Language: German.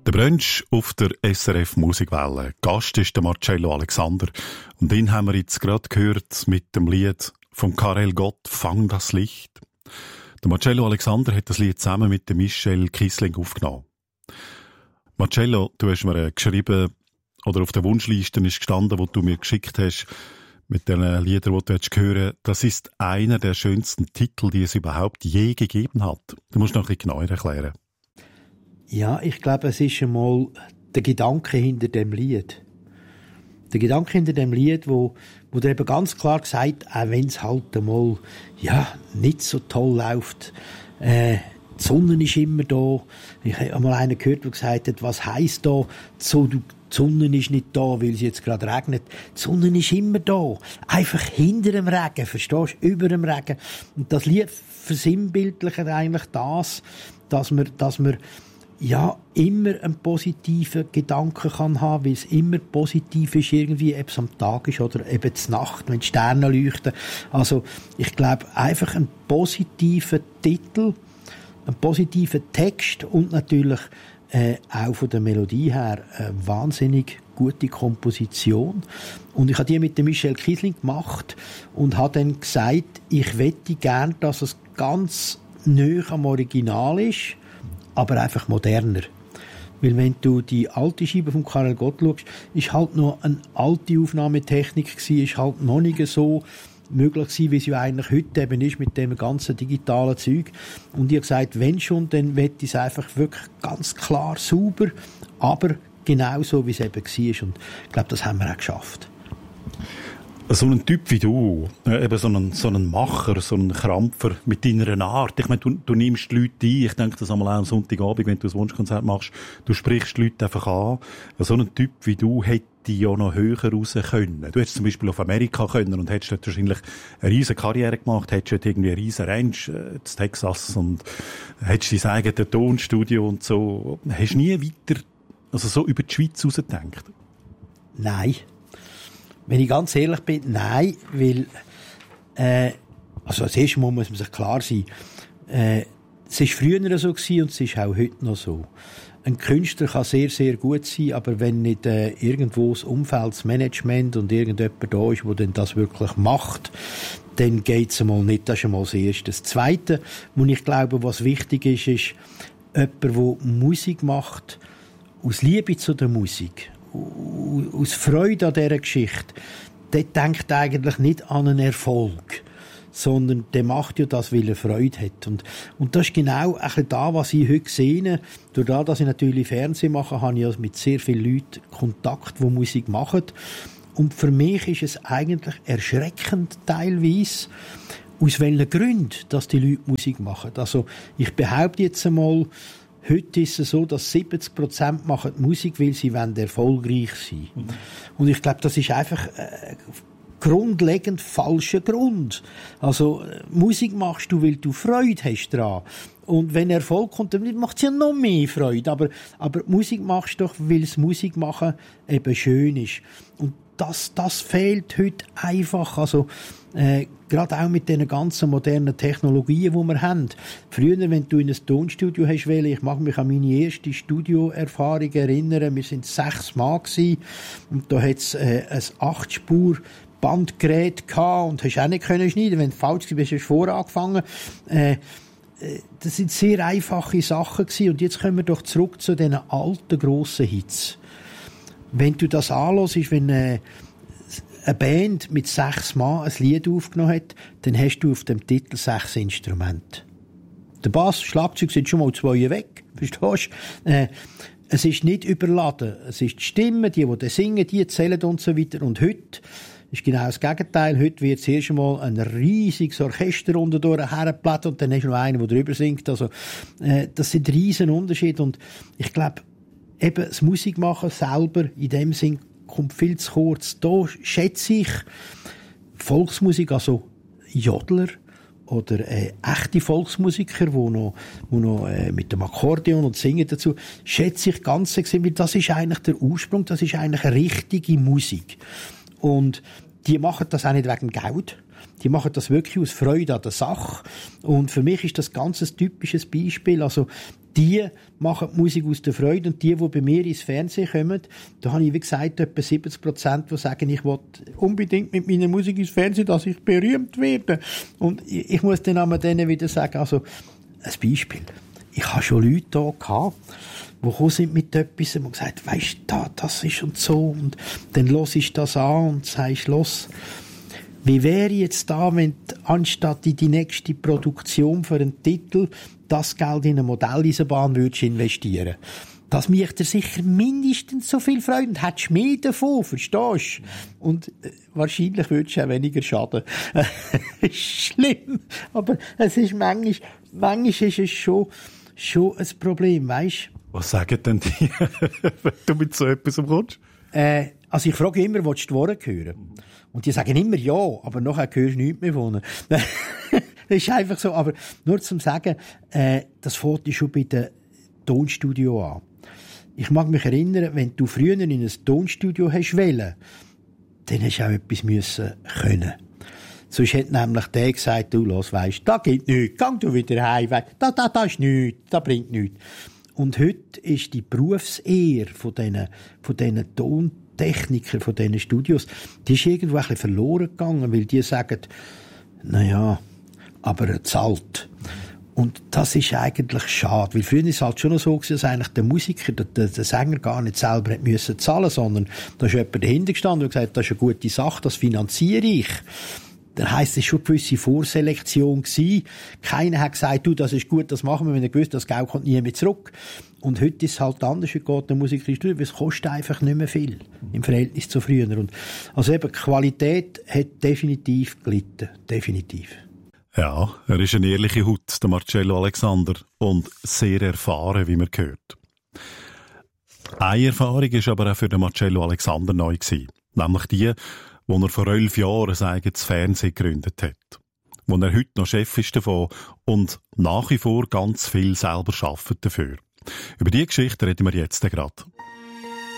Der Brunch auf der SRF Musikwelle. Gast ist der Marcello Alexander. Und ihn haben wir jetzt gerade gehört mit dem Lied von Karel Gott, «Fang das Licht». Der Marcello Alexander hat das Lied zusammen mit dem Michel Kiesling aufgenommen. Marcello, du hast mir geschrieben, oder auf der Wunschliste ist gestanden, wo du mir geschickt hast, mit den Liedern, die du hören willst, das ist einer der schönsten Titel, die es überhaupt je gegeben hat. Du musst noch ein bisschen genauer erklären. Ja, ich glaube, es ist einmal der Gedanke hinter dem Lied. Der Gedanke hinter dem Lied, wo der eben ganz klar gesagt, auch wenn es halt einmal, ja, nicht so toll läuft, die Sonne ist immer da. Ich habe einmal einen gehört, der gesagt hat, was heisst da, die Sonne ist nicht da, weil es jetzt gerade regnet. Die Sonne ist immer da. Einfach hinter dem Regen, verstehst du? Über dem Regen. Und das Lied versinnbildlicht eigentlich das, dass wir ja, immer einen positiven Gedanken kann haben, weil es immer positiv ist, irgendwie, ob es am Tag ist oder eben zur Nacht, wenn die Sterne leuchten. Also, ich glaube, einfach einen positiven Titel, einen positiven Text und natürlich auch von der Melodie her eine wahnsinnig gute Komposition. Und ich habe die mit dem Michel Kiesling gemacht und habe dann gesagt, ich wette gern, dass es ganz nahe am Original ist, aber einfach moderner. Weil wenn du die alte Scheibe von Karel Gott schaust, ist halt noch eine alte Aufnahmetechnik gewesen, ist halt noch nicht so möglich gewesen, wie es ja eigentlich heute eben ist mit dem ganzen digitalen Zeug. Und ich habe gesagt, wenn schon, dann will ich es einfach wirklich ganz klar sauber, aber genau so, wie es eben war. Und ich glaube, das haben wir auch geschafft. So ein Typ wie du, eben so ein Macher, so ein Krampfer mit deiner Art. Ich meine, du nimmst die Leute ein. Ich denke das einmal auch am Sonntagabend, wenn du ein Wunschkonzert machst. Du sprichst die Leute einfach an. So ein Typ wie du hätte ja noch höher raus können. Du hättest zum Beispiel auf Amerika können und hättest dort wahrscheinlich eine riesen Karriere gemacht, hättest dort irgendwie eine riesen Ranch in Texas und hättest dein eigenes Tonstudio und so. Hast du nie weiter, also so über die Schweiz raus gedacht? Nein. Wenn ich ganz ehrlich bin, nein, weil, also als erstes Mal muss man sich klar sein, es war früher so gewesen und es ist auch heute noch so. Ein Künstler kann sehr, sehr gut sein, aber wenn nicht irgendwo das Umfeld, das Management und irgendjemand da ist, der das wirklich macht, dann geht's einmal nicht. Das ist einmal das Erste. Das Zweite, wo ich glaube, was wichtig ist jemand, der Musik macht, aus Liebe zu der Musik, aus Freude an dieser Geschichte, der denkt eigentlich nicht an einen Erfolg, sondern der macht ja das, weil er Freude hat. Und das ist genau ein bisschen das, was ich heute sehe. Durch das, dass ich natürlich Fernsehen mache, habe ich ja mit sehr vielen Leuten Kontakt, die Musik machen. Und für mich ist es eigentlich erschreckend teilweise, aus welchen Gründen, dass die Leute Musik machen. Also ich behaupte jetzt einmal, heute ist es so, dass 70% machen Musik, weil sie erfolgreich sein wollen. Und ich glaube, das ist einfach grundlegend falscher Grund. Also Musik machst du, weil du Freude hast dran. Und wenn Erfolg kommt, dann macht es ja noch mehr Freude. Aber Musik machst du doch, weil das Musikmachen eben schön ist. Und das fehlt heute einfach. Also gerade auch mit den ganzen modernen Technologien, die wir haben. Früher, wenn du in ein Tonstudio hast, ich mag mich an meine erste Studioerfahrung erinnern, wir sind 6 Mann gewesen, und da hat es ein 8-Spur Bandgerät gehabt und hast auch nicht können schneiden. Wenn du falsch bist, hast du vorangefangen. Das sind sehr einfache Sachen gewesen. Und jetzt kommen wir doch zurück zu diesen alten, grossen Hits. Wenn du das anhörst, wenn eine Band mit 6 Mann ein Lied aufgenommen hat, dann hast du auf dem Titel 6 Instrumente. Der Bass, Schlagzeug sind schon mal 2 weg. Verstehst du? Es ist nicht überladen. Es ist die Stimme, die singen, die zählen und so weiter. Und heute ist genau das Gegenteil. Heute wird zuerst einmal ein riesiges Orchester unterdurch hergeblättert und dann hast du noch einen, der drüber singt. Also, das sind riesen Unterschiede. Und ich glaube, eben das Musikmachen selber in dem Sinn kommt viel zu kurz. Da schätze ich Volksmusik, also Jodler oder echte Volksmusiker, die noch mit dem Akkordeon und Singen dazu, schätze ich ganz extrem, weil das ist eigentlich der Ursprung, das ist eigentlich eine richtige Musik. Und die machen das auch nicht wegen Geld. Die machen das wirklich aus Freude an der Sache. Und für mich ist das ganz ein typisches Beispiel. Also, Die machen die Musik aus der Freude und die bei mir ins Fernsehen kommen, da habe ich, wie gesagt, etwa 70%, die sagen, ich will unbedingt mit meiner Musik ins Fernsehen, dass ich berühmt werde. Und ich muss dann einmal denen wieder sagen, also, ein Beispiel. Ich habe schon Leute da gehabt, die gekommen sind mit etwas und gesagt, weisst du, das ist und so. Und dann hörst ich das an und sagst, los, wie wäre jetzt da, wenn du, anstatt in die nächste Produktion für einen Titel das Geld in eine Modelleisenbahn würdest investieren? Das macht dir sicher mindestens so viel Freude und hättest mehr davon, verstehst du? Und wahrscheinlich würdest du auch weniger schaden. Ist schlimm, aber es ist manchmal ist es schon ein Problem, weisst? Was sagen denn die, wenn du mit so etwas kommst? Also ich frage immer, willst du die Worte hören? Und die sagen immer ja, aber nachher hörst du nichts mehr von ihnen. Das ist einfach so, aber nur zum Sagen, das fängt schon bei den Tonstudio an. Ich mag mich erinnern, wenn du früher in ein Tonstudio hast wollen, dann hast du auch etwas müssen können. Sonst hat nämlich der gesagt, du, los, weisst, da geht nichts, geh du wieder heim, da ist nichts, da bringt nichts. Und heute ist die Berufsehre von diesen Tontechnikern, von diesen Studios, die ist irgendwo ein bisschen verloren gegangen, weil die sagen, naja, aber er zahlt. Und das ist eigentlich schade, weil früher ist es halt schon noch so gewesen, dass eigentlich der Musiker, der Sänger gar nicht selber hat müssen zahlen, sondern da ist jemand dahinter gestanden und gesagt, das ist eine gute Sache, das finanziere ich. Dann heisst, es war schon eine gewisse Vorselektion gewesen. Keiner hat gesagt, du, das ist gut, das machen wir, wenn er gewusst, das Geld kommt nie mehr zurück. Und heute ist es halt anders, heute geht der Musiker ins Studio, weil es kostet einfach nicht mehr viel im Verhältnis zu früher. Und also eben, die Qualität hat definitiv gelitten. Definitiv. Ja, er ist eine ehrliche Haut, der Marcello Alexander, und sehr erfahren, wie man hört. Eine Erfahrung war aber auch für den Marcello Alexander neu gewesen, nämlich die, wo er vor 11 Jahren sein eigenes Fernsehen gegründet hat. Wo er heute noch Chef ist davon und nach wie vor ganz viel selber arbeitet dafür. Über diese Geschichte reden wir jetzt gerade.